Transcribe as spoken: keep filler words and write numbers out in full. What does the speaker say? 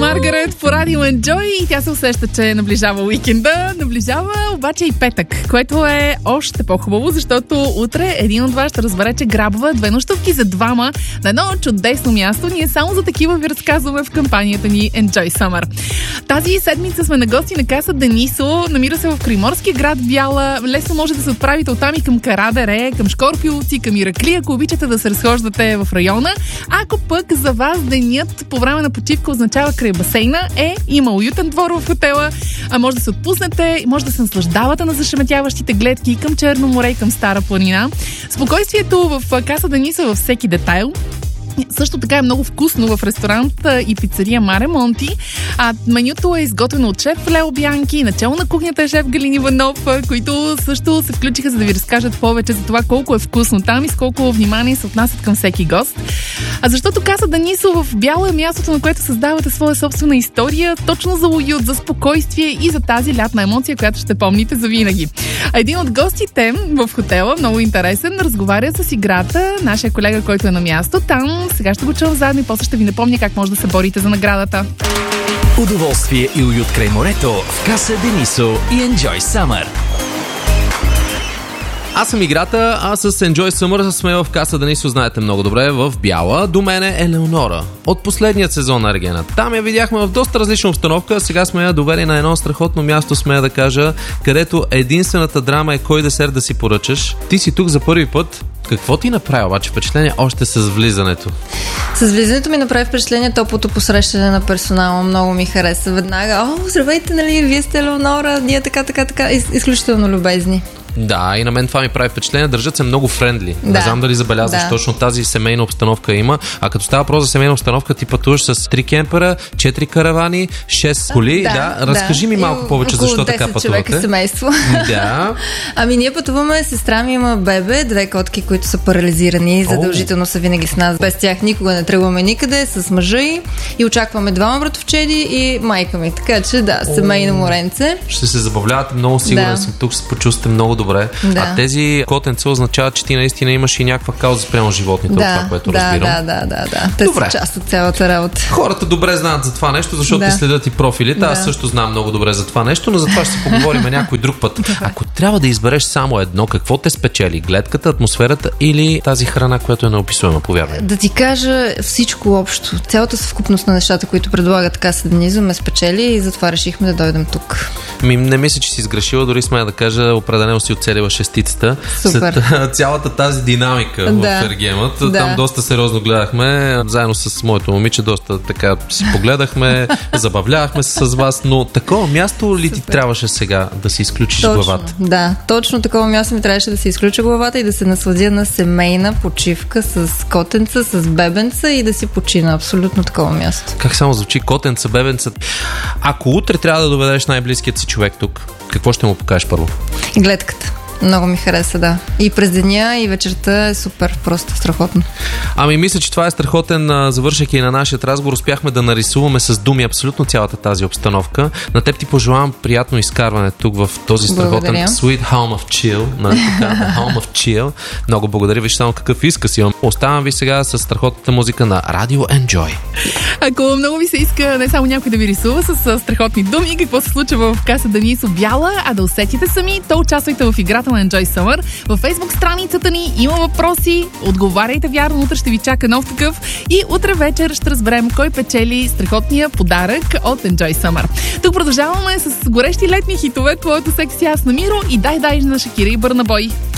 Маргарет по радио Enjoy и тя се усеща, че наближава уикенда, наближава обаче и петък, което е още по-хубаво, защото утре един от вас ще разбере, че грабва две нощувки за двама на едно чудесно място. Ние само за такива ви разказваме в кампанията ни Enjoy Summer. Тази седмица сме на гости на Каса Денисо, намира се в Крайморския град Бяла. Лесно може да се отправите оттам и към Карадере, към Шкорпиловци, към Иракли, ако обичате да се разхождате в района. Ако пък за вас денят по време на почивка означава край басейна, е, има уютен двор в хотела, а може да се отпуснете, може да се наслаждавате на зашеметяващите гледки към Черно море и към Стара планина. Спокойствието в Каса Денисо във всеки детайл. Също така е много вкусно в ресторант и пицария Маре Монти. А менюто е изготвено от шеф Лео Бянки, начало на кухнята е шеф Галин Иванов, които също се включиха, за да ви разкажат повече за това колко е вкусно там и с колко внимание се отнасят към всеки гост. А защото Каса Денисо в Бяло е мястото, на което създавате своя собствена история, точно за уют, за спокойствие и за тази лятна емоция, която ще помните за винаги. Един от гостите в хотела, много интересен, разговаря с играта, нашия колега, който е на място там. Сега ще го чувам заедно и после ще ви напомня как може да се борите за наградата. Удоволствие и уют край морето в Каса Денисо и Enjoy Summer. Аз съм играта, а с Enjoy Summer сме в Каса Денисо, знаете много добре, в Бяла. До мен е Елеонора от последният сезон на Ергена. Там я видяхме в доста различна обстановка, сега сме я довели на едно страхотно място, смея да кажа, където единствената драма е кой десерт да си поръчаш. Ти си тук за първи път. Какво ти направи обаче впечатление още с влизането? С влизането ми направи впечатление топлото посрещане на персонала. Много ми хареса веднага. О, здравейте, нали, вие сте Елеонора, ние така, така, така. Из- изключително любезни. Да, и на мен това ми прави впечатление. Държат се много френдли. Да. Не знам дали забелязваш, Да. точно тази семейна обстановка има. А като става въпрос за семейна обстановка, ти пътуваш с три кемпера, четири каравани, шест коли. Да, да. Разкажи ми малко И повече около защо така десет човека пътувате. семейство. Да. Ами ние пътуваме, сестра ми има бебе, две котки, които са парализирани, задължително са винаги с нас. Без тях никога не тръгваме никъде, с мъжа й и очакваме двама братовчеди и майка ми. Така че да, семейно моренце. Ще се забавлявате много, сигурен Да. съм. Тук се почувствате много добре. Да. А тези котенца означават, че ти наистина имаш и някаква кауза спрямо животните, от това, което да, разбирам. да, да, да, да. Те Добре. са част от цялата работа. Хората добре знаят за това нещо, защото Да. ти следят и профилите. Аз Да. също знам много добре за това нещо, но за това ще си поговорим някой друг път. Ако трябва да избереш само едно, какво те спечели? Гледката, атмосферата или тази храна, която е неописуема, повярвай? Да ти кажа всичко общо. Цялата съвкупност на нещата, които предлага Каса Денисо, ме спечели и затова решихме да дойдем тук. Ми, не мисля, че си сгрешила, дори смея да кажа, определено си оцелила шестицата. Супер. След цялата тази динамика Да. в Ергемът, Да. там доста сериозно гледахме, заедно с моето момиче, доста така си погледахме, забавлявахме се с вас, но такова място ли ти Супер. трябваше сега да си изключиш Точно, главата? да. Точно такова място ми трябваше да се изключа главата и да се насладя на семейна почивка с котенца, с бебенца и да си почина. Абсолютно такова място. Как само звучи котенца, бебенца. Ако утре трябва да доведеш най-близкият си човек тук, какво ще му покажеш първо? И гледката. Много ми хареса, да. И през деня, и вечерта е супер, просто страхотно. Ами мисля, че това е страхотен завършек и на нашия разговор. Успяхме да нарисуваме с думи абсолютно цялата тази обстановка. На теб ти пожелавам приятно изкарване тук в този страхотен Благодаря. Sweet Home of Chill. На така, Home of Chill. Много благодаря, виж само какъв изказ имам. Оставам ви сега с страхотната музика на Radio Enjoy. Ако много ви се иска не само някой да ви рисува с а, страхотни думи, какво се случва в Каса Денисо Бяла, а да усетите сами, то участвайте в играта на Enjoy Summer. Във Facebook страницата ни има въпроси, отговаряйте вярно, утре ще ви чака нов такъв и утре вечер ще разберем кой печели страхотния подарък от Enjoy Summer. Тук продължаваме с горещи летни хитове, твоето секси аз на Миро и дай дай на Шакира и Бърнабой.